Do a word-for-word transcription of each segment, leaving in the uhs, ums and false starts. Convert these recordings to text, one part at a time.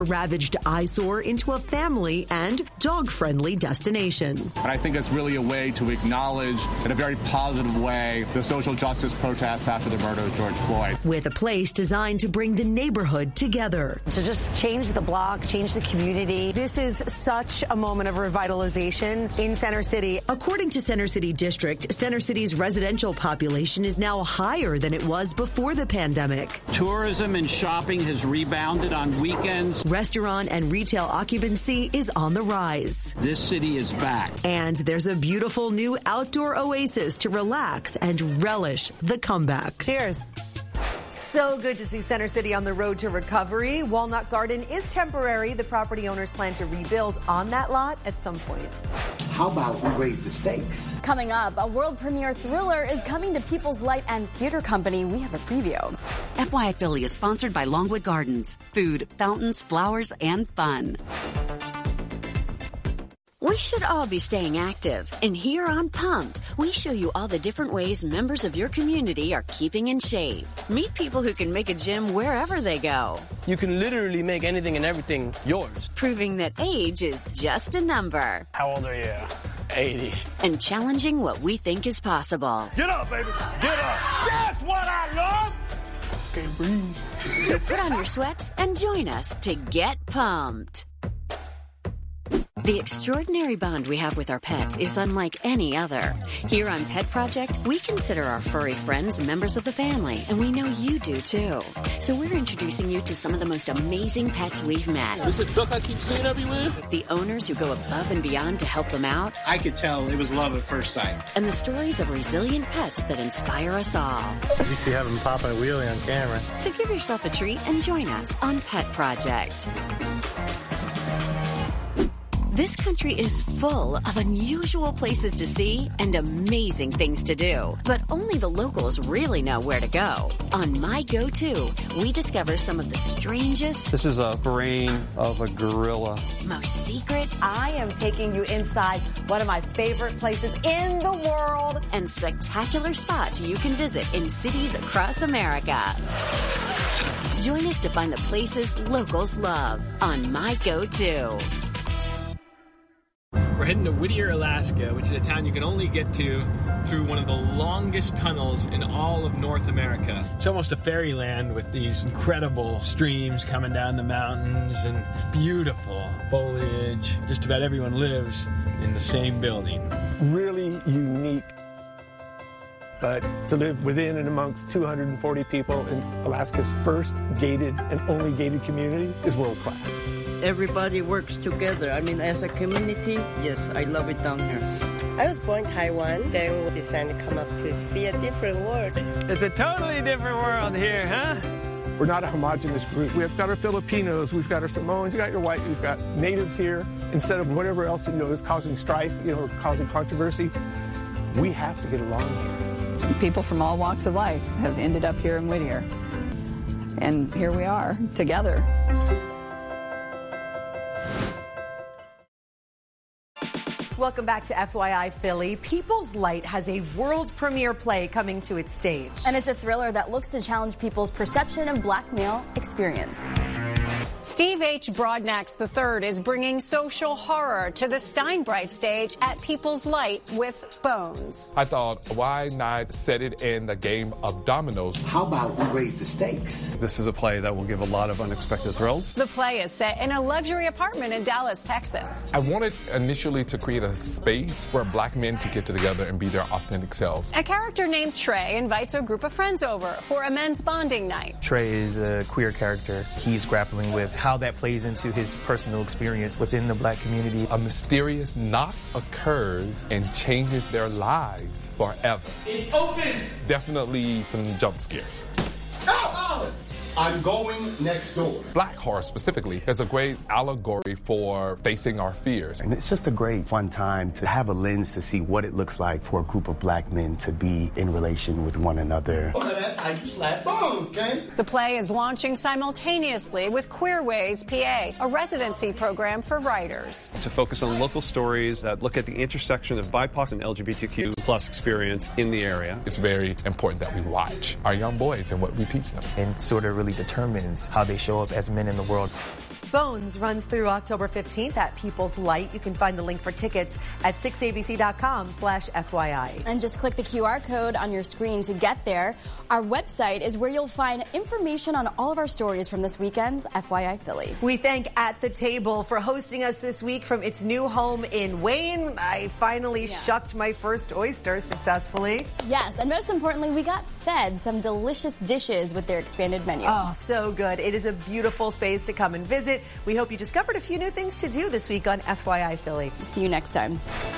ravaged eyesore into a family and dog-friendly destination. And I think it's really a way to acknowledge, in a very positive way, the social justice protests after the murder of George Floyd. With a place designed to bring the neighborhood together. To just change the block, change the community. This is such a moment of revitalization in Center City. According to Center City District, Center City's residential population is now higher than it was before the pandemic. Tourism and shopping has rebounded on weekends. Restaurant and retail occupancy is on the rise. This city is back. And there's a beautiful new outdoor oasis to relax and relish the comeback. Cheers. So good to see Center City on the road to recovery. Walnut Garden is temporary. The property owners plan to rebuild on that lot at some point. How about we raise the stakes? Coming up, a world premiere thriller is coming to People's Light and Theater Company. We have a preview. F Y I Philly is sponsored by Longwood Gardens. Food, fountains, flowers, and fun. We should all be staying active. And here on Pumped, we show you all the different ways members of your community are keeping in shape. Meet people who can make a gym wherever they go. You can literally make anything and everything yours. Proving that age is just a number. How old are you? eighty. And challenging what we think is possible. Get up, baby. Get up. That's what I love. Can't breathe. So put on your sweats and join us to get pumped. The extraordinary bond we have with our pets is unlike any other. Here on Pet Project, we consider our furry friends members of the family, and we know you do too. So we're introducing you to some of the most amazing pets we've met. This is a duck I keep seeing everywhere? The owners who go above and beyond to help them out. I could tell it was love at first sight. And the stories of resilient pets that inspire us all. You used to have them popping a wheelie on camera. So give yourself a treat and join us on Pet Project. This country is full of unusual places to see and amazing things to do, but only the locals really know where to go. On My Go-To, we discover some of the strangest... This is a brain of a gorilla. ...most secret... I am taking you inside one of my favorite places in the world. ...and spectacular spots you can visit in cities across America. Join us to find the places locals love on My Go-To. We're heading to Whittier, Alaska, which is a town you can only get to through one of the longest tunnels in all of North America. It's almost a fairyland with these incredible streams coming down the mountains and beautiful foliage. Just about everyone lives in the same building. Really unique. But to live within and amongst two hundred forty people in Alaska's first gated and only gated community is world class. Everybody works together. I mean, as a community, yes, I love it down here. I was born in Taiwan, then we decided to come up to see a different world. It's a totally different world here, huh? We're not a homogenous group. We've got our Filipinos, we've got our Samoans, you've got your white, we've got natives here. Instead of whatever else, you know, is causing strife, you know, or causing controversy, we have to get along here. People from all walks of life have ended up here in Whittier. And here we are, together. Welcome back to F Y I Philly. People's Light has a world premiere play coming to its stage. And it's a thriller that looks to challenge people's perception of black male experience. Steve H. Broadnax the third is bringing social horror to the Steinbright stage at People's Light with Bones. I thought, why not set it in the game of dominoes? How about we raise the stakes? This is a play that will give a lot of unexpected thrills. The play is set in a luxury apartment in Dallas, Texas. I wanted initially to create a space where black men could get together and be their authentic selves. A character named Trey invites a group of friends over for a men's bonding night. Trey is a queer character. He's grappling with how that plays into his personal experience within the black community. A mysterious knock occurs and changes their lives forever. It's open! Definitely some jump scares. Oh! I'm going next door. Black horror specifically is a great allegory for facing our fears. And it's just a great fun time to have a lens to see what it looks like for a group of black men to be in relation with one another. Oh, that's how you slap bones, man. The play is launching simultaneously with Queerways P A, a residency program for writers. To focus on local stories that look at the intersection of B I P O C and L G B T Q plus experience in the area. It's very important that we watch our young boys and what we teach them. And sort of really determines how they show up as men in the world. Bones runs through October fifteenth at People's Light. You can find the link for tickets at six A B C dot com slash F Y I. And just click the Q R code on your screen to get there. Our website is where you'll find information on all of our stories from this weekend's F Y I Philly. We thank At the Table for hosting us this week from its new home in Wayne. I finally yeah. shucked my first oyster successfully. Yes, and most importantly, we got fed some delicious dishes with their expanded menu. Oh, so good. It is a beautiful space to come and visit. We hope you discovered a few new things to do this week on F Y I Philly. See you next time.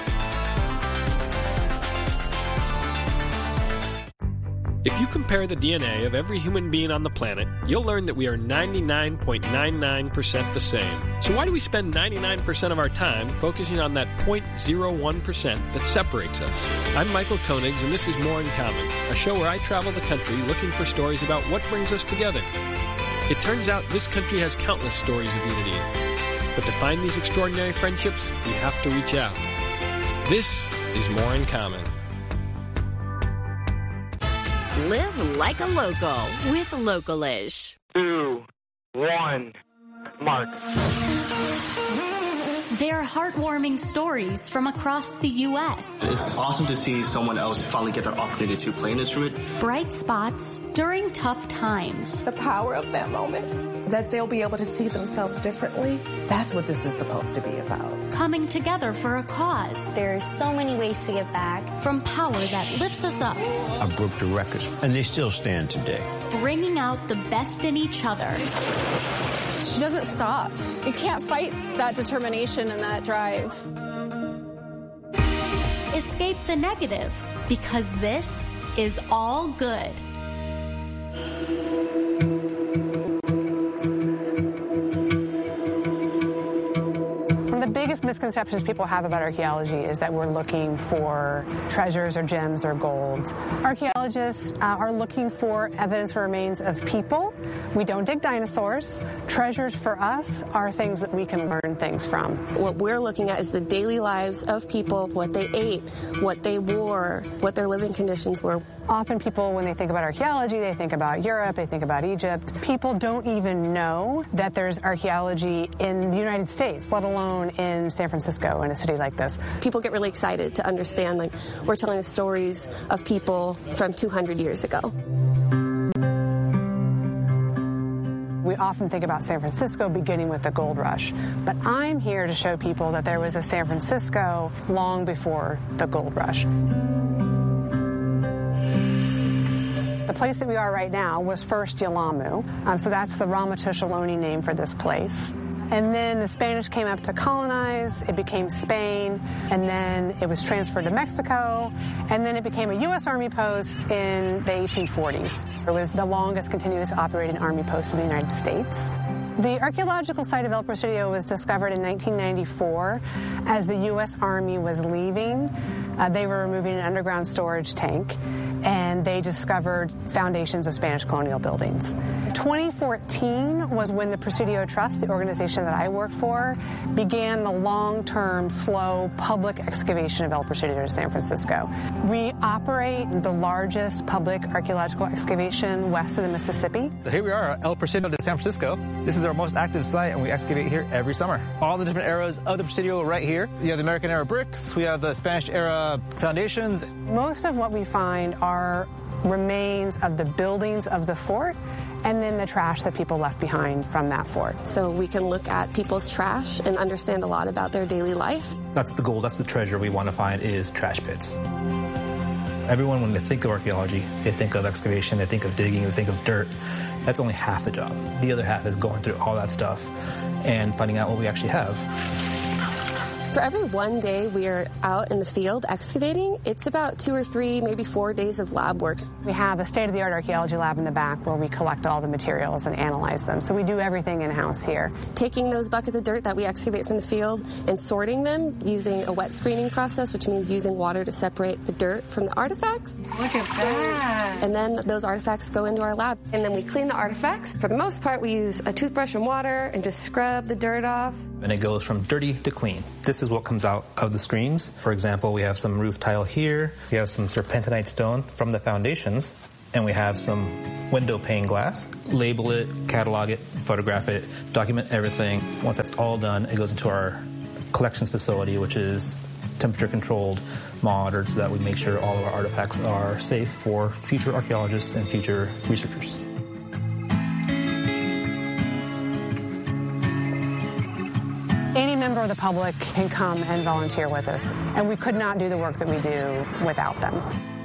If you compare the D N A of every human being on the planet, you'll learn that we are ninety-nine point nine nine percent the same. So why do we spend ninety-nine percent of our time focusing on that zero point zero one percent that separates us? I'm Michael Koenigs, and this is More in Common, a show where I travel the country looking for stories about what brings us together. It turns out this country has countless stories of unity. But to find these extraordinary friendships, we have to reach out. This is More in Common. Live like a local with Localish. Two, one, mark. They're heartwarming stories from across the U S It's awesome to see someone else finally get their opportunity to play an instrument. Bright spots during tough times. The power of that moment, that they'll be able to see themselves differently. That's what this is supposed to be about. Coming together for a cause. There's so many ways to give back. From power that lifts us up. I broke the records, and they still stand today. Bringing out the best in each other. She doesn't stop. You can't fight that determination and that drive. Escape the negative, because this is all good. One of the biggest misconceptions people have about archaeology is that we're looking for treasures or gems or gold. Archaeologists uh, are looking for evidence for remains of people. We don't dig dinosaurs. Treasures for us are things that we can learn things from. What we're looking at is the daily lives of people, what they ate, what they wore, what their living conditions were. Often people, when they think about archaeology, they think about Europe, they think about Egypt. People don't even know that there's archaeology in the United States, let alone in San Francisco, in a city like this. People get really excited to understand, like, we're telling the stories of people from two hundred years ago. We often think about San Francisco beginning with the gold rush, but I'm here to show people that there was a San Francisco long before the gold rush. The place that we are right now was first Yelamu, um, so that's the Ramaytush Ohlone name for this place. And then the Spanish came up to colonize, it became Spain, and then it was transferred to Mexico, and then it became a U S Army post in the eighteen forties. It was the longest continuous operating Army post in the United States. The archaeological site of El Presidio was discovered in nineteen ninety-four as the U S Army was leaving. Uh, they were removing an underground storage tank, and they discovered foundations of Spanish colonial buildings. twenty fourteen was when the Presidio Trust, the organization that I work for, began the long-term, slow public excavation of El Presidio to San Francisco. We operate the largest public archaeological excavation west of the Mississippi. So here we are at El Presidio de San Francisco. This is our most active site, and we excavate here every summer. All the different eras of the Presidio are right here. You have the American era bricks, we have the Spanish era foundations. Most of what we find are remains of the buildings of the fort and then the trash that people left behind from that fort. So we can look at people's trash and understand a lot about their daily life. That's the gold, that's the treasure we want to find, is trash pits. Everyone, when they think of archaeology, they think of excavation, they think of digging, they think of dirt. That's only half the job. The other half is going through all that stuff and finding out what we actually have. For every one day we are out in the field excavating, it's about two or three, maybe four days of lab work. We have a state-of-the-art archaeology lab in the back where we collect all the materials and analyze them. So we do everything in-house here. Taking those buckets of dirt that we excavate from the field and sorting them using a wet screening process, which means using water to separate the dirt from the artifacts. Look at that. And then those artifacts go into our lab. And then we clean the artifacts. For the most part, we use a toothbrush and water and just scrub the dirt off. And it goes from dirty to clean. This is what comes out of the screens. For example, we have some roof tile here. We have some serpentinite stone from the foundations. and we have some window pane glass. Label it, catalog it, photograph it, document everything. Once that's all done, it goes into our collections facility, which is temperature controlled, monitored, so that we make sure all of our artifacts are safe for future archaeologists and future researchers. Any member of the public can come and volunteer with us, and we could not do the work that we do without them.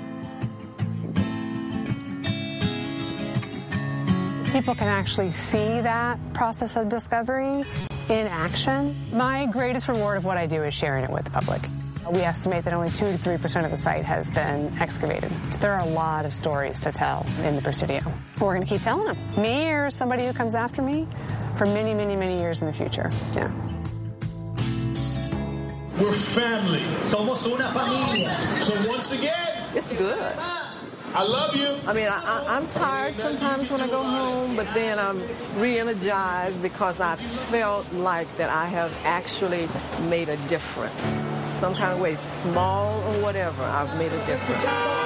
People can actually see that process of discovery in action. My greatest reward of what I do is sharing it with the public. We estimate that only two to three percent of the site has been excavated. So there are a lot of stories to tell in the Presidio. We're going to keep telling them. Me or somebody who comes after me for many, many, many years in the future. Yeah. We're family. Somos una familia. So once again, it's good. I love you. I mean, I, I, I'm tired sometimes when I go home, but then I'm re-energized because I felt like that I have actually made a difference. Some kind of way, small or whatever, I've made a difference.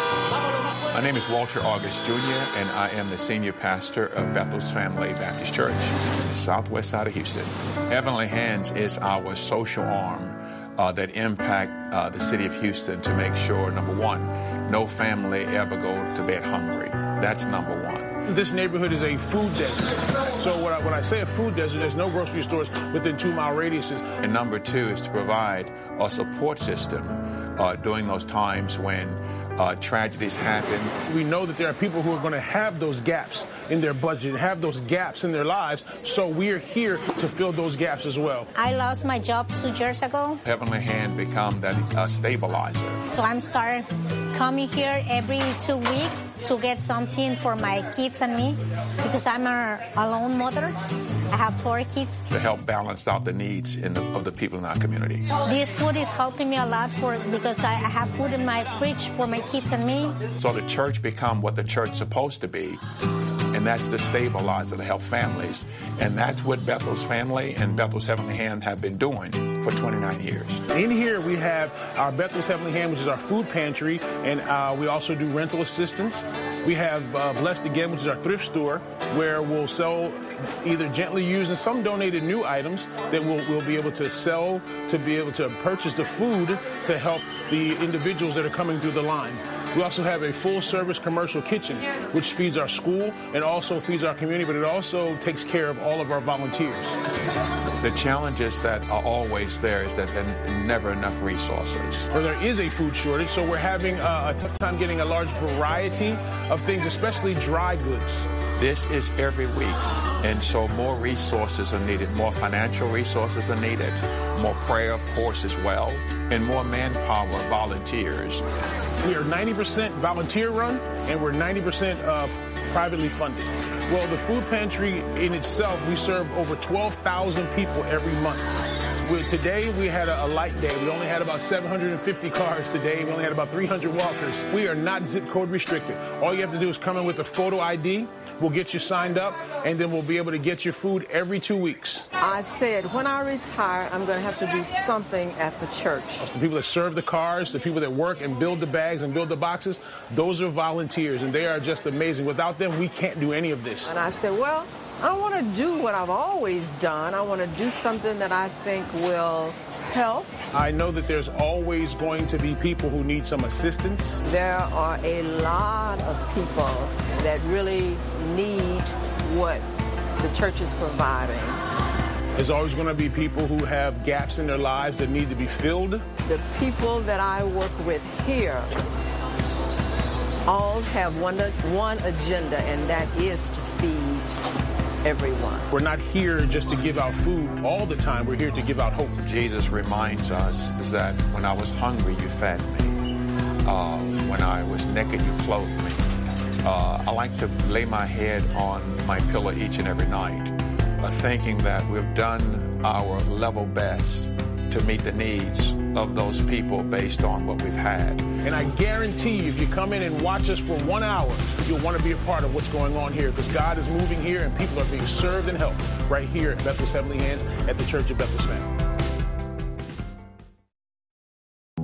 My name is Walter August Junior, and I am the senior pastor of Bethel's Family Baptist Church in the southwest side of Houston. Heavenly Hands is our social arm Uh, that impact uh, the city of Houston to make sure, number one, no family ever go to bed hungry. That's number one. This neighborhood is a food desert. So when I, when I say a food desert, there's no grocery stores within two-mile radiuses. And number two is to provide a support system uh, during those times when Uh, tragedies happen. We know that there are people who are going to have those gaps in their budget, have those gaps in their lives, so we are here to fill those gaps as well. I lost my job two years ago. Heavenly Hand become that uh, stabilizer. So I'm starting coming here every two weeks to get something for my kids and me because I'm a alone mother. I have four kids. To help balance out the needs in the, of the people in our community. This food is helping me a lot for because I have food in my fridge for my kids and me. So the church become what the church is supposed to be, and that's the stabilizer to help families. And that's what Bethel's Family and Bethel's Heavenly Hand have been doing for twenty-nine years. In here we have our Bethel's Heavenly Hand, which is our food pantry, and uh, we also do rental assistance. We have uh, Blessed Again, which is our thrift store, where we'll sell either gently used and some donated new items that we'll, we'll be able to sell to be able to purchase the food to help the individuals that are coming through the line. We also have a full-service commercial kitchen, which feeds our school and also feeds our community, but it also takes care of all of our volunteers. The challenges that are always there is that there are never enough resources. Or there is a food shortage, so we're having uh, a tough time getting a large variety of things, especially dry goods. This is every week, and so more resources are needed. More financial resources are needed. More prayer, of course, as well, and more manpower, volunteers. We are ninety percent volunteer run, and we're ninety percent uh, privately funded. Well, the food pantry in itself, we serve over twelve thousand people every month. We, today, we had a, a light day. We only had about seven hundred fifty cars today. We only had about three hundred walkers. We are not zip code restricted. All you have to do is come in with a photo I D. We'll get you signed up, and then we'll be able to get your food every two weeks. I said, when I retire, I'm going to have to do something at the church. The people that serve the cars, the people that work and build the bags and build the boxes, those are volunteers, and they are just amazing. Without them, we can't do any of this. And I said, well, I don't want to do what I've always done. I want to do something that I think will help. I know that there's always going to be people who need some assistance. There are a lot of people that really need what the church is providing. There's always going to be people who have gaps in their lives that need to be filled. The people that I work with here all have one, one agenda, and that is to feed everyone. We're not here just to give out food all the time. We're here to give out hope. Jesus reminds us is that when I was hungry, you fed me. Uh, when I was naked, you clothed me. Uh, I like to lay my head on my pillow each and every night, uh, thinking that we've done our level best to meet the needs of those people based on what we've had. And I guarantee you, if you come in and watch us for one hour, you'll want to be a part of what's going on here, because God is moving here and people are being served and helped right here at Bethel's Heavenly Hands at the Church of Bethel's Family. Nothing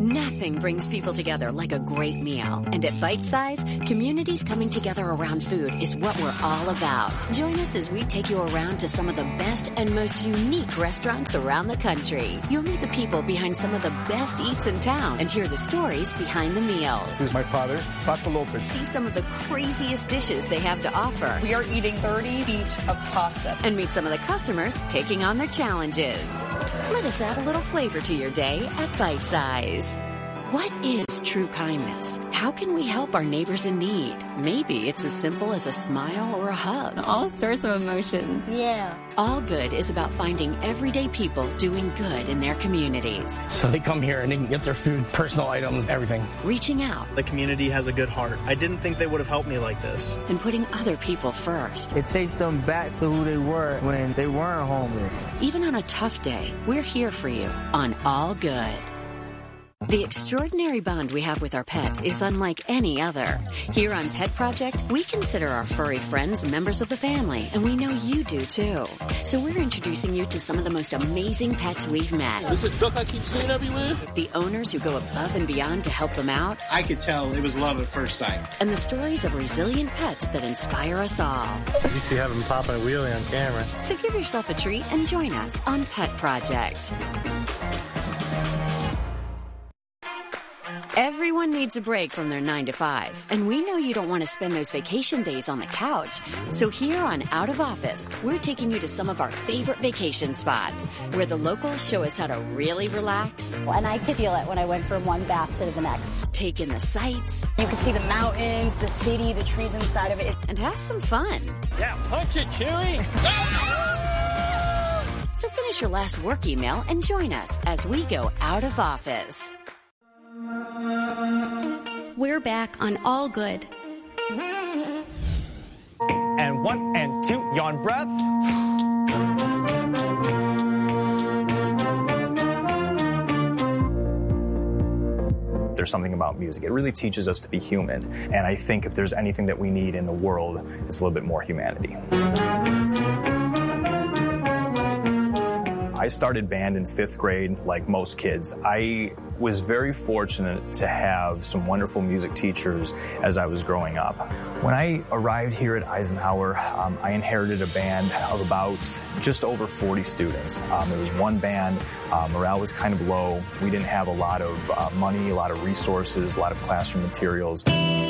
Nothing brings people together like a great meal. And at Bite Size, communities coming together around food is what we're all about. Join us as we take you around to some of the best and most unique restaurants around the country. You'll meet the people behind some of the best eats in town and hear the stories behind the meals. This is my father, Paco Lopez. See some of the craziest dishes they have to offer. We are eating thirty feet of pasta. And meet some of the customers taking on their challenges. Let us add a little flavor to your day at Bite Size. What is true kindness? How can we help our neighbors in need? Maybe it's as simple as a smile or a hug. All sorts of emotions. Yeah. All Good is about finding everyday people doing good in their communities. So they come here and they can get their food, personal items, everything. Reaching out. The community has a good heart. I didn't think they would have helped me like this. And putting other people first. It takes them back to who they were when they weren't homeless. Even on a tough day, we're here for you on All Good. The extraordinary bond we have with our pets is unlike any other. Here on Pet Project, we consider our furry friends members of the family, and we know you do too. So we're introducing you to some of the most amazing pets we've met. This is a duck I keep seeing everywhere. The owners who go above and beyond to help them out. I could tell it was love at first sight. And the stories of resilient pets that inspire us all. You used to have them popping a wheelie on camera. So give yourself a treat and join us on Pet Project. Everyone needs a break from their nine to five, and we know you don't want to spend those vacation days on the couch. So here on Out of Office, we're taking you to some of our favorite vacation spots, where the locals show us how to really relax. And I could feel it when I went from one bath to the next. Take in the sights. You can see the mountains, the city, the trees inside of it. And have some fun. Yeah, punch it, Chewy! So finish your last work email and join us as we go out of office. We're back on All Good. And one and two, yawn breath. There's something about music. It really teaches us to be human. And I think if there's anything that we need in the world, it's a little bit more humanity. I started band in fifth grade, like most kids. I was very fortunate to have some wonderful music teachers as I was growing up. When I arrived here at Eisenhower, um, I inherited a band of about just over forty students. Um, there was one band. Uh, morale was kind of low. We didn't have a lot of uh, money, a lot of resources, a lot of classroom materials.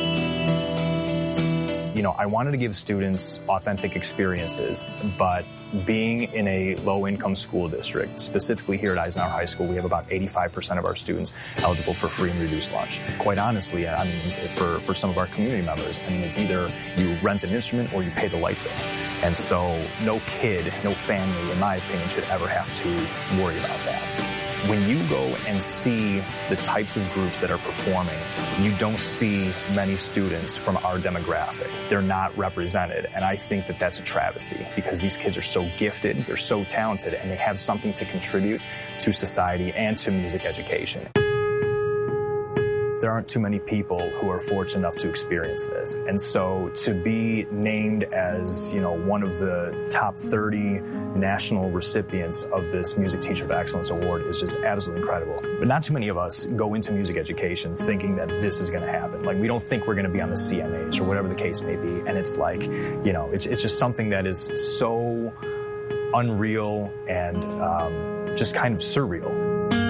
You know, I wanted to give students authentic experiences, but being in a low-income school district, specifically here at Eisenhower High School, we have about eighty-five percent of our students eligible for free and reduced lunch. Quite honestly, I mean, for, for some of our community members, I mean, it's either you rent an instrument or you pay the light bill. And so no kid, no family, in my opinion, should ever have to worry about that. When you go and see the types of groups that are performing, you don't see many students from our demographic. They're not represented, and I think that that's a travesty because these kids are so gifted, they're so talented, and they have something to contribute to society and to music education. There aren't too many people who are fortunate enough to experience this. And so to be named as, you know, one of the top thirty national recipients of this Music Teacher of Excellence Award is just absolutely incredible. But not too many of us go into music education thinking that this is going to happen. Like, we don't think we're going to be on the C M As or whatever the case may be. And it's like, you know, it's, it's just something that is so unreal and um, just kind of surreal.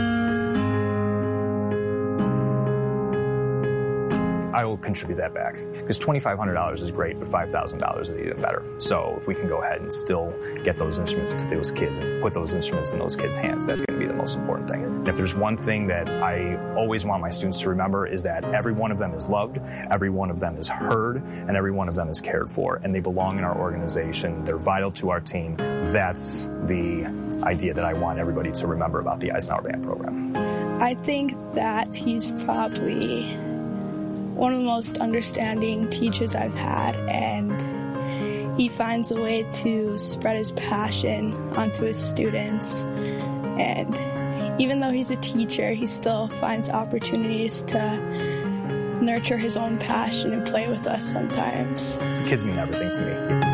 I will contribute that back because twenty-five hundred dollars is great, but five thousand dollars is even better. So if we can go ahead and still get those instruments to those kids and put those instruments in those kids' hands, that's going to be the most important thing. And if there's one thing that I always want my students to remember is that every one of them is loved, every one of them is heard, and every one of them is cared for, and they belong in our organization. They're vital to our team. That's the idea that I want everybody to remember about the Eisenhower Band program. I think that he's probably one of the most understanding teachers I've had, and he finds a way to spread his passion onto his students. And even though he's a teacher, he still finds opportunities to nurture his own passion and play with us sometimes. The kids mean everything to me.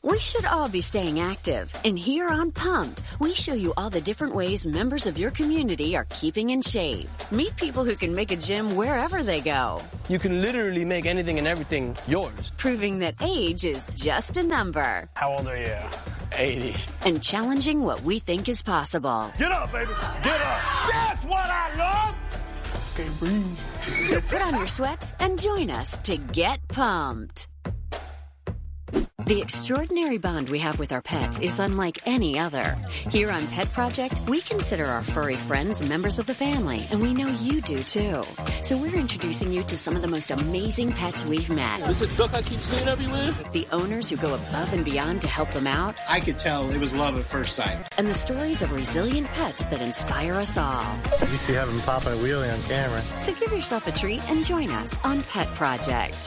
We should all be staying active. And here on Pumped, we show you all the different ways members of your community are keeping in shape. Meet people who can make a gym wherever they go. You can literally make anything and everything yours. Proving that age is just a number. How old are you? eighty. And challenging what we think is possible. Get up, baby. Get up. That's what I love. Okay, breathe. So put on your sweats and join us to get pumped. The extraordinary bond we have with our pets is unlike any other. Here on Pet Project, we consider our furry friends members of the family, and we know you do too. So we're introducing you to some of the most amazing pets we've met. This is a duck I keep seeing everywhere. The owners who go above and beyond to help them out. I could tell it was love at first sight. And the stories of resilient pets that inspire us all. You used to have him popping a wheelie on camera. So give yourself a treat and join us on Pet Project.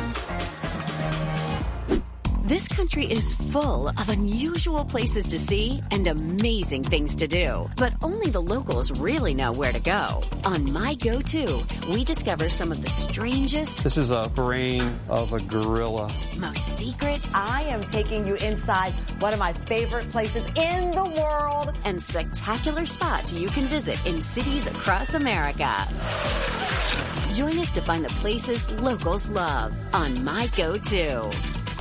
This country is full of unusual places to see and amazing things to do. But only the locals really know where to go. On My Go-To, we discover some of the strangest... This is a brain of a gorilla. ...most secret... I am taking you inside one of my favorite places in the world. ...and spectacular spots you can visit in cities across America. Join us to find the places locals love on My Go-To.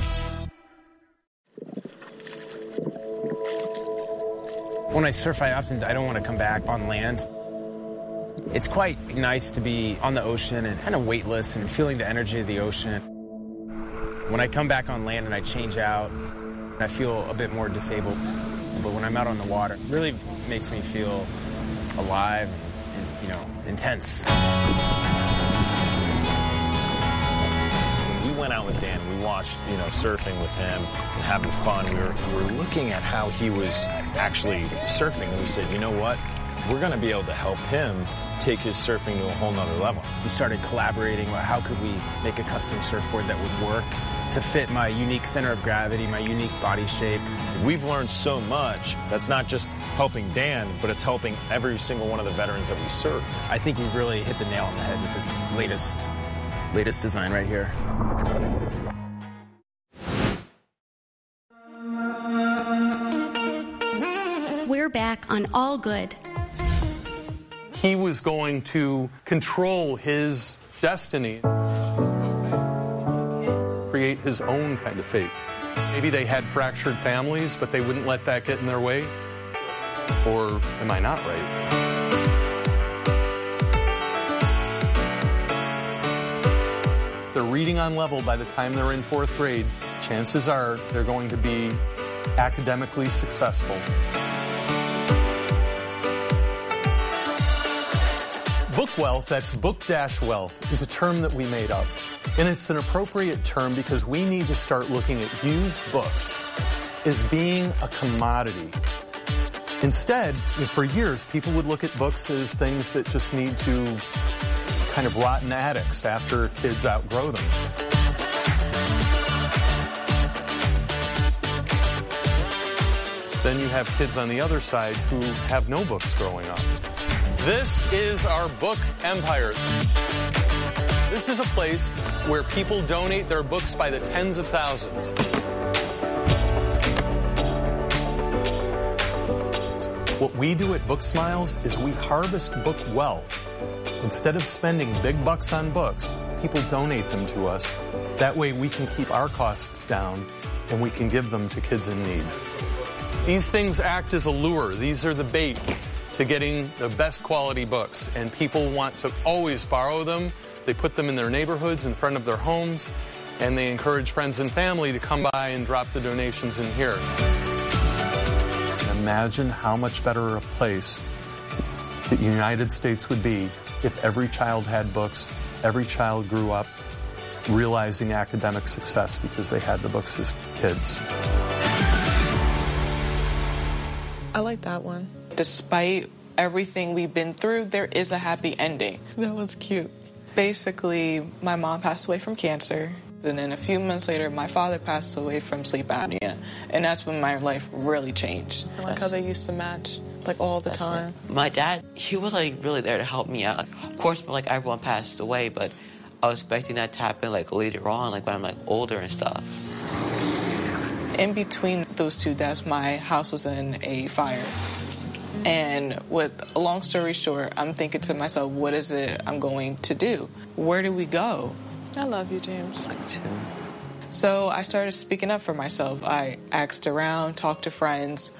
When I surf, I often I don't want to come back on land. It's quite nice to be on the ocean and kind of weightless and feeling the energy of the ocean. When I come back on land and I change out, I feel a bit more disabled. But when I'm out on the water, it really makes me feel alive and, you know, intense. We went out with Dan. We watched, you know, surfing with him and having fun. We were, we were looking at how he was actually surfing, and we said, you know what? We're going to be able to help him take his surfing to a whole nother level. We started collaborating about how could we make a custom surfboard that would work to fit my unique center of gravity, my unique body shape. We've learned so much. That's not just helping Dan, but it's helping every single one of the veterans that we serve. I think we've really hit the nail on the head with this latest, latest design right here. We're back on All Good. He was going to control his destiny, create his own kind of fate. Maybe they had fractured families, but they wouldn't let that get in their way. Or am I not right? If they're reading on level by the time they're in fourth grade, chances are they're going to be academically successful. Book wealth, that's book-wealth, is a term that we made up. And it's an appropriate term because we need to start looking at used books as being a commodity. Instead, for years, people would look at books as things that just need to kind of rot in attics after kids outgrow them. Then you have kids on the other side who have no books growing up. This is our book empire. This is a place where people donate their books by the tens of thousands. What we do at Book Smiles is we harvest book wealth. Instead of spending big bucks on books, people donate them to us. That way we can keep our costs down and we can give them to kids in need. These things act as a lure. These are the bait to getting the best quality books, and people want to always borrow them. They put them in their neighborhoods, in front of their homes, and they encourage friends and family to come by and drop the donations in here. Imagine how much better a place the United States would be if every child had books, every child grew up realizing academic success because they had the books as kids. I like that one. Despite everything we've been through, there is a happy ending. That was cute. Basically, my mom passed away from cancer. And then a few months later, my father passed away from sleep apnea. And that's when my life really changed. I like how they used to match, like, all the time. My dad, he was, like, really there to help me out. Of course, like, everyone passed away, but I was expecting that to happen, like, later on, like, when I'm, like, older and stuff. In between those two deaths, my house was in a fire. And with a long story short, I'm thinking to myself, what is it I'm going to do? Where do we go? I love you, James. I too. So I started speaking up for myself. I asked around, talked to friends.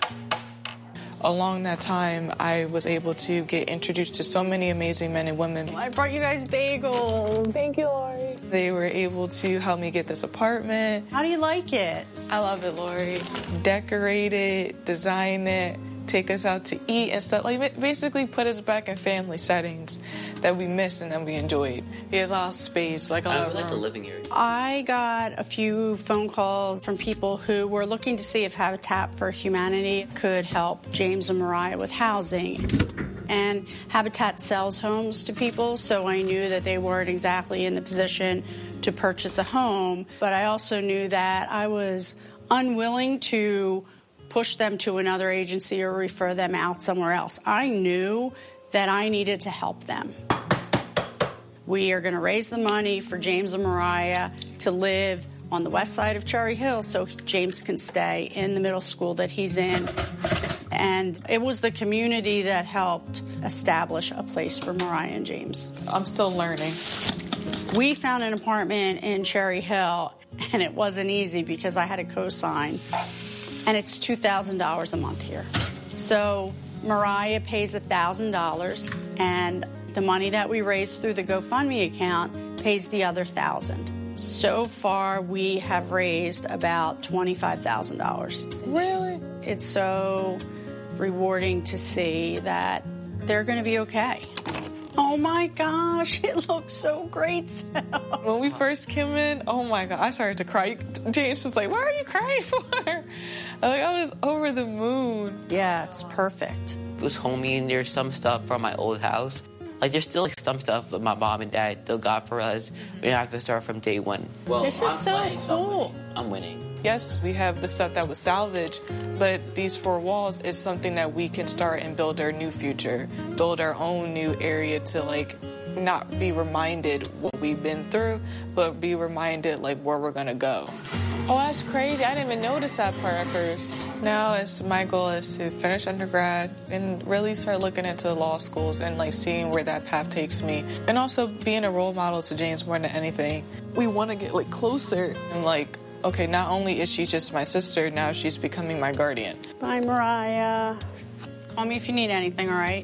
Along that time, I was able to get introduced to so many amazing men and women. I brought you guys bagels. Thank you, Lori. They were able to help me get this apartment. How do you like it? I love it, Lori. Decorate it, design it, take us out to eat and stuff. Like, basically put us back in family settings that we missed and that we enjoyed. He has a lot of space, like a lot I of like room. the living area. I got a few phone calls from people who were looking to see if Habitat for Humanity could help James and Mariah with housing. And Habitat sells homes to people, so I knew that they weren't exactly in the position to purchase a home. But I also knew that I was unwilling to push them to another agency or refer them out somewhere else. I knew that I needed to help them. We are going to raise the money for James and Mariah to live on the west side of Cherry Hill so James can stay in the middle school that he's in. And it was the community that helped establish a place for Mariah and James. I'm still learning. We found an apartment in Cherry Hill, and it wasn't easy because I had a co-sign. And it's two thousand dollars a month here. So Mariah pays one thousand dollars, and the money that we raise through the GoFundMe account pays the other one thousand dollars. So far, we have raised about twenty-five thousand dollars. Really? It's so rewarding to see that they're going to be okay. Oh my gosh, it looks so great, Sal. When we first came in, oh my God, I started to cry. James was like, what are you crying for? Like, I was over the moon. Yeah, it's perfect. It was homey, and there's some stuff from my old house. Like, there's still like, some stuff that my mom and dad still got for us. We didn't have to start from day one. Well, this is I'm so playing, cool. I'm winning. Yes, we have the stuff that was salvaged, but these four walls is something that we can start and build our new future, build our own new area to, like, not be reminded what we've been through, but be reminded, like, where we're going to go. Oh, that's crazy. I didn't even notice that part at first. Now it's, my goal is to finish undergrad and really start looking into law schools and, like, seeing where that path takes me. And also being a role model to James more than anything. We want to get, like, closer and, like, okay, not only is she just my sister, now she's becoming my guardian. Bye, Mariah. Call me if you need anything, all right?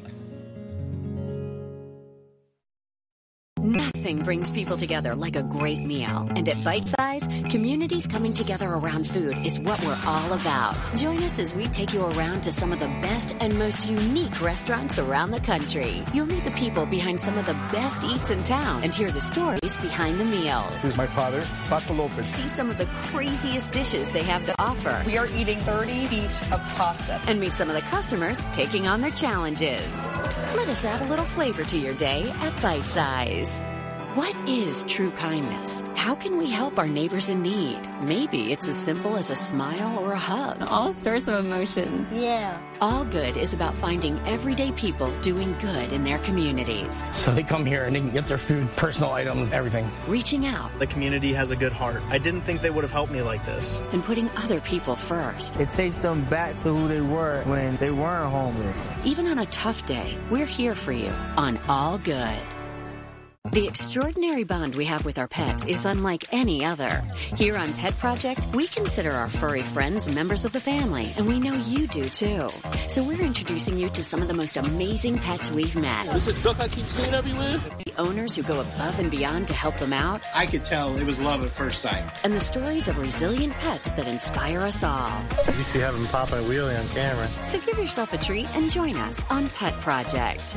Nothing brings people together like a great meal. And at Bite Size, communities coming together around food is what we're all about. Join us as we take you around to some of the best and most unique restaurants around the country. You'll meet the people behind some of the best eats in town and hear the stories behind the meals. This is my father, Paco Lopez. See some of the craziest dishes they have to offer. We are eating thirty feet of pasta. And meet some of the customers taking on their challenges. Let us add a little flavor to your day at Bite Size. What is true kindness? How can we help our neighbors in need? Maybe it's as simple as a smile or a hug. All sorts of emotions. Yeah. All Good is about finding everyday people doing good in their communities. So they come here and they can get their food, personal items, everything. Reaching out. The community has a good heart. I didn't think they would have helped me like this. And putting other people first. It takes them back to who they were when they weren't homeless. Even on a tough day, we're here for you on All Good. The extraordinary bond we have with our pets is unlike any other. Here on Pet Project, we consider our furry friends members of the family, and we know you do too. So we're introducing you to some of the most amazing pets we've met. This is duck I keep seeing everywhere. The owners who go above and beyond to help them out. I could tell it was love at first sight. And the stories of resilient pets that inspire us all. You see having Papa and Wheelie on camera. So give yourself a treat and join us on Pet Project.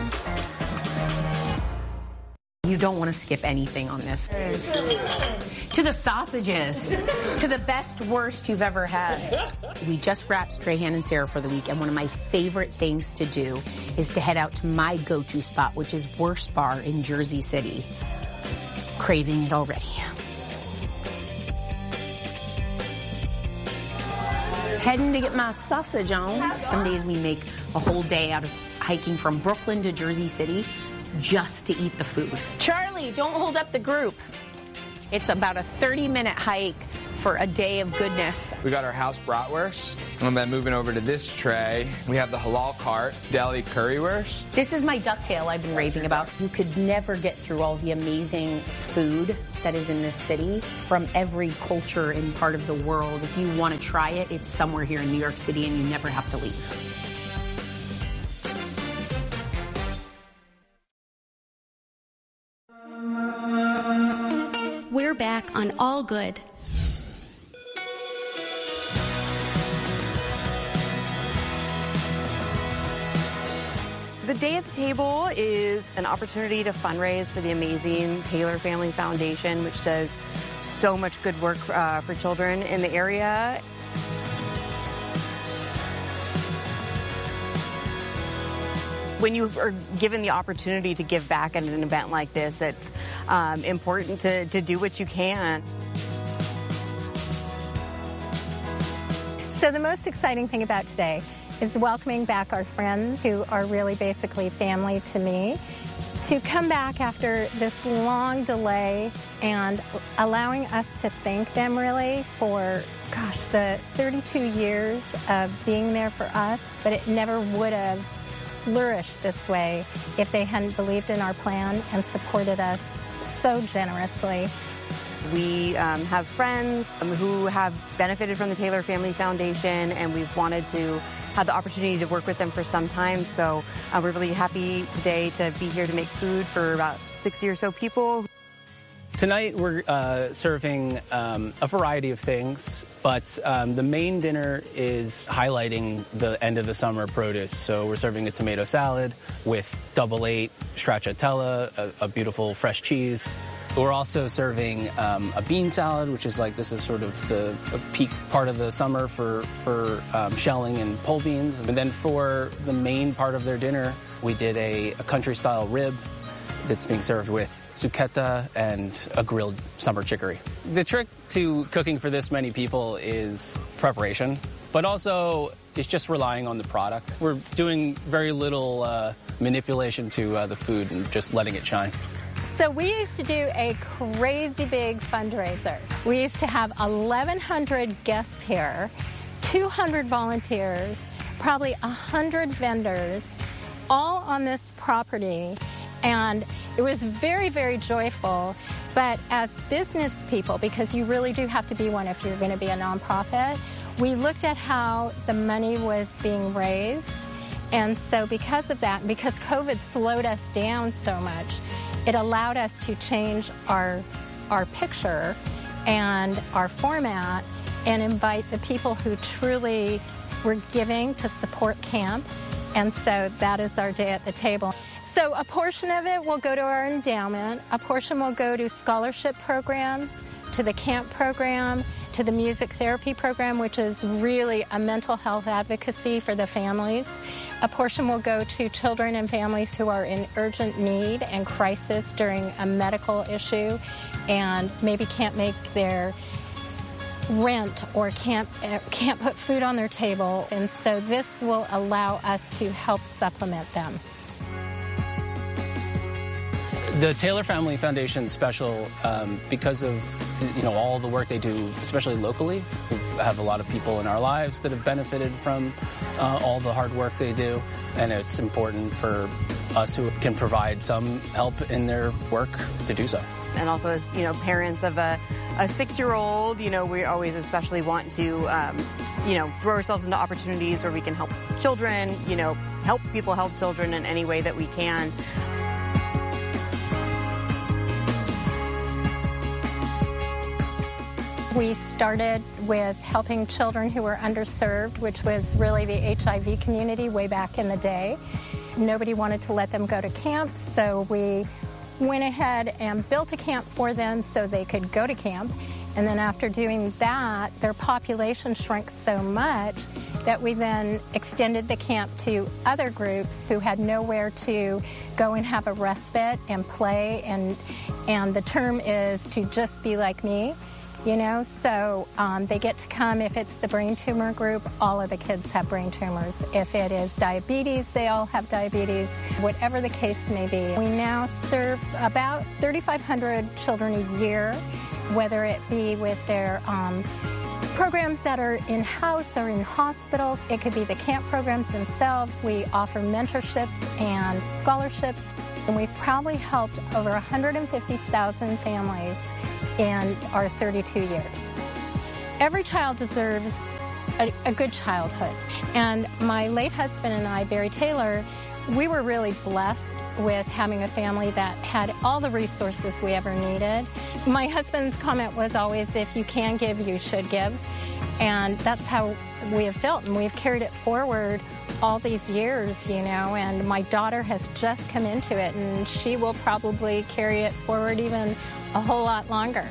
You don't want to skip anything on this. To the sausages, to the best, worst you've ever had. We just wrapped Strahan and Sarah for the week, and one of my favorite things to do is to head out to my go-to spot, which is Worst Bar in Jersey City. Craving it already. Heading to get my sausage on. Some days we make a whole day out of hiking from Brooklyn to Jersey City just to eat the food. Charlie, don't hold up the group. It's about a thirty minute hike for a day of goodness. We got our house bratwurst, and then moving over to this tray, we have the halal cart, deli currywurst. This is my ducktail I've been raving about. You could never get through all the amazing food that is in this city from every culture and part of the world. If you want to try it, it's somewhere here in New York City, and you never have to leave. We're back on All Good. The Day at the Table is an opportunity to fundraise for the amazing Taylor Family Foundation, which does so much good work uh, for children in the area. When you are given the opportunity to give back at an event like this, it's um, important to, to do what you can. So the most exciting thing about today is welcoming back our friends who are really basically family to me, to come back after this long delay and allowing us to thank them really for, gosh, the thirty-two years of being there for us, but it never would have flourished this way if they hadn't believed in our plan and supported us so generously. We um, have friends um, who have benefited from the Taylor Family Foundation, and we've wanted to have the opportunity to work with them for some time. So uh, we're really happy today to be here to make food for about sixty or so people. Tonight we're uh, serving um, a variety of things, but um, the main dinner is highlighting the end of the summer produce. So we're serving a tomato salad with double eight stracciatella, a, a beautiful fresh cheese. We're also serving um, a bean salad, which is like, this is sort of the peak part of the summer for, for um, shelling and pole beans. And then for the main part of their dinner, we did a, a country-style rib that's being served with zucchetta and a grilled summer chicory. The trick to cooking for this many people is preparation, but also it's just relying on the product. We're doing very little uh, manipulation to uh, the food and just letting it shine. So we used to do a crazy big fundraiser. We used to have eleven hundred guests here, two hundred volunteers, probably one hundred vendors, all on this property. And it was very, very joyful. But as business people, because you really do have to be one if you're going to be a nonprofit, we looked at how the money was being raised. And so because of that, because COVID slowed us down so much, it allowed us to change our, our picture and our format and invite the people who truly were giving to support camp. And so that is our Day at the Table. So a portion of it will go to our endowment, a portion will go to scholarship programs, to the camp program, to the music therapy program, which is really a mental health advocacy for the families. A portion will go to children and families who are in urgent need and crisis during a medical issue and maybe can't make their rent or can't, can't put food on their table. And so this will allow us to help supplement them. The Taylor Family Foundation is special um, because of, you know, all the work they do, especially locally. We have a lot of people in our lives that have benefited from uh, all the hard work they do, and it's important for us who can provide some help in their work to do so. And also as, you know, parents of a, a six-year-old, you know, we always especially want to, um, you know, throw ourselves into opportunities where we can help children, you know, help people help children in any way that we can. We started with helping children who were underserved, which was really the H I V community way back in the day. Nobody wanted to let them go to camp, so we went ahead and built a camp for them so they could go to camp. And then after doing that, their population shrank so much that we then extended the camp to other groups who had nowhere to go and have a respite and play. And, and the term is to just be like me. You know, so um, they get to come. If it's the brain tumor group, all of the kids have brain tumors. If it is diabetes, they all have diabetes. Whatever the case may be. We now serve about thirty-five hundred children a year, whether it be with their um, programs that are in-house or in hospitals. It could be the camp programs themselves. We offer mentorships and scholarships, and we've probably helped over one hundred fifty thousand families in our thirty-two years. Every child deserves a, a good childhood, and my late husband and I, Barry Taylor, we were really blessed with having a family that had all the resources we ever needed. My husband's comment was always, if you can give, you should give. And that's how we have felt, and we've carried it forward all these years, you know, and my daughter has just come into it, and she will probably carry it forward even a whole lot longer.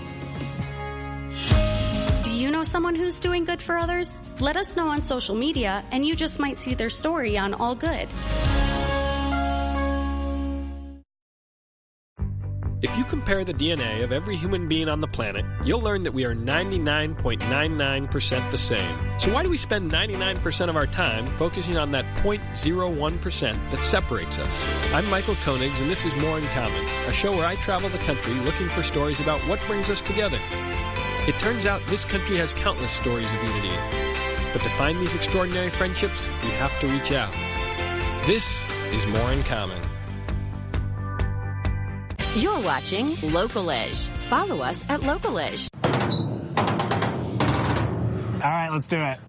Do you know someone who's doing good for others? Let us know on social media, and you just might see their story on All Good. If you compare the D N A of every human being on the planet, you'll learn that we are ninety-nine point nine nine percent the same. So why do we spend ninety-nine percent of our time focusing on that zero point zero one percent that separates us? I'm Michael Koenigs, and this is More in Common, a show where I travel the country looking for stories about what brings us together. It turns out this country has countless stories of unity. But to find these extraordinary friendships, we have to reach out. This is More in Common. You're watching Local-ish. Follow us at Local-ish. All right, let's do it.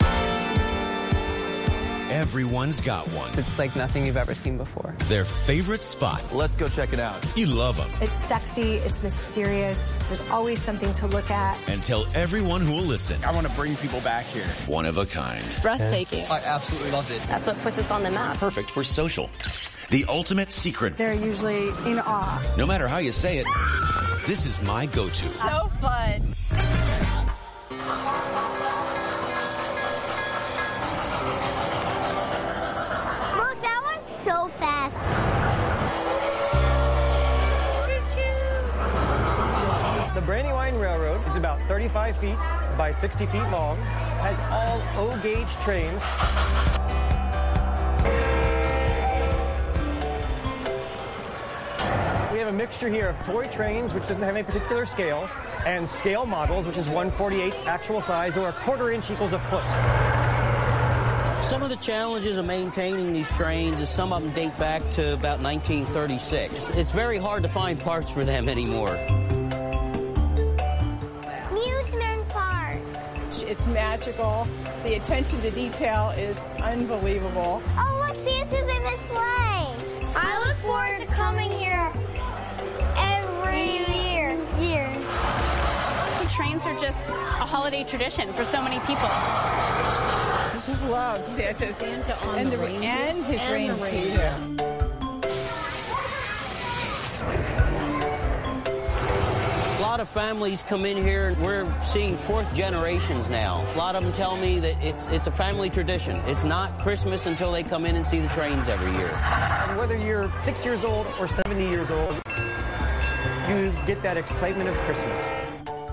Everyone's got one. It's like nothing you've ever seen before. Their favorite spot. Let's go check it out. You love them. It's sexy. It's mysterious. There's always something to look at. And tell everyone who will listen. I want to bring people back here. One of a kind. Breathtaking. I absolutely loved it. That's what puts us on the map. Perfect for social. The ultimate secret. They're usually in awe. No matter how you say it, this is my go-to. So fun. Look, that one's so fast. The Brandywine Railroad is about thirty-five feet by sixty feet long, has all O-gauge trains. We have a mixture here of toy trains, which doesn't have any particular scale, and scale models, which is one forty-eighth actual size, or a quarter inch equals a foot. Some of the challenges of maintaining these trains is some of them date back to about nineteen thirty-six. It's very hard to find parts for them anymore. Amusement park. It's magical. The attention to detail is unbelievable. Oh, look, Santa's in his sleigh. I look forward to coming here every year. year. The trains are just a holiday tradition for so many people. I just love Santa. Santa on and the the reindeer. and his And the reindeer. reindeer. A lot of families come in here, and we're seeing fourth generations now. A lot of them tell me that it's it's a family tradition. It's not Christmas until they come in and see the trains every year. And whether you're six years old or seventy years old, you get that excitement of Christmas.